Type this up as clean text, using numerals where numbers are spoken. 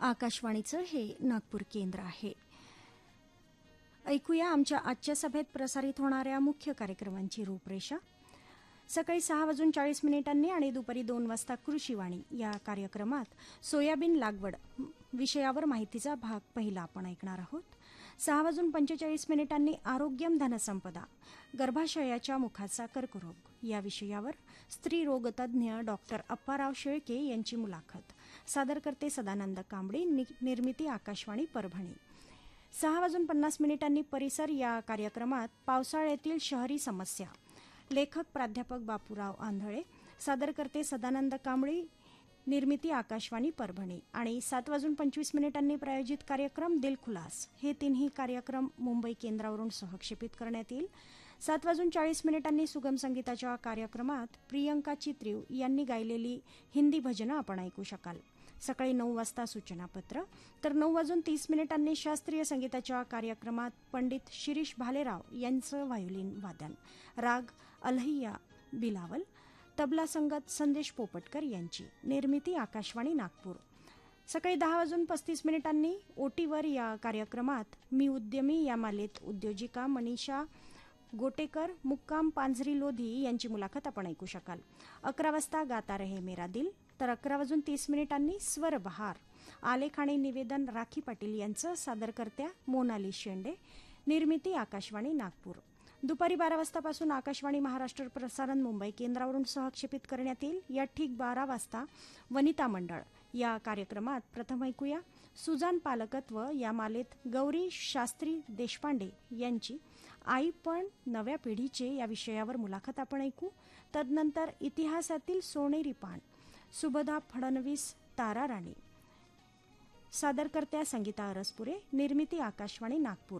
आकाशवाणीचं हे नागपूर केंद्र आहे. ऐकूया आमच्या आजच्या सभेत प्रसारित होणाऱ्या मुख्य कार्यक्रमांची रूपरेषा. सकाळी 6:40 आणि दुपारी 2 वाजता कृषीवाणी या कार्यक्रमात सोयाबीन लागवड विषयावर माहितीचा भाग पहिला आपण ऐकणार आहोत. 6:45 आरोग्यम धनसंपदा गर्भाशयाच्या मुखाचा कर्करोग या विषयावर स्त्री रोगतज्ञ डॉक्टर अप्पाराव शेळके यांची मुलाखत. सादरकर्ते सदानंद कांबळे. निर्मिती आकाशवाणी परभणी. 6:50 परिसर या कार्यक्रमात पावसाळ्यातील शहरी समस्या लेखक प्राध्यापक बापूराव आंधळे. सादरकर्ते सदानंद कांबळे. निर्मिती आकाशवाणी परभणी. आणि 7:25 प्रायोजित कार्यक्रम दिलखुलास हे तिन्ही कार्यक्रम मुंबई केंद्रावरून सहक्षेपित करण्यात येईल. 7:40 सुगम संगीताच्या कार्यक्रमात प्रियंका चित्रीव यांनी गायलेली हिंदी भजनं आपण ऐकू शकाल. सकाळी 9 वाजता सूचनापत्र, तर 9:30 शास्त्रीय संगीताच्या कार्यक्रमात पंडित शिरीष भालेराव यांचं व्हायोलिन वादन. राग अल्हैया बिलावल. तबला संगत संदेश पोपटकर यांची. निर्मिती आकाशवाणी नागपूर. सकाळी 10:35 ओटीवर या कार्यक्रमात मी उद्यमी या मालेत उद्योजिका मनीषा गोटेकर मुक्काम पांझरी लोधी यांची मुलाखत आपण ऐकू शकाल. 11 वाजता गाता रहे मेरा दिल, तर 11:30 स्वर बहार आलेख आणि निवेदन राखी पाटील यांचं. सादरकर्त्या मोनाली शेंडे. निर्मिती आकाशवाणी नागपूर. दुपारी 12 वाजतापासून आकाशवाणी महाराष्ट्र प्रसारण मुंबई केंद्रावरून सहक्षेपित करण्यात येईल. या ठीक 12 वाजता वनिता मंडळ या कार्यक्रमात प्रथम ऐकूया सुजान पालकत्व या मालेत गौरी शास्त्री देशपांडे यांची आई पण नव्या पिढीचे या विषयावर मुलाखत आपण ऐकू. तदनंतर इतिहासातील सोनेरी पान सुभदा फडणवीस तारा राणी. सादरकर्त्या संगीता अरसपुरे. निर्मिती आकाशवाणी नागपूर.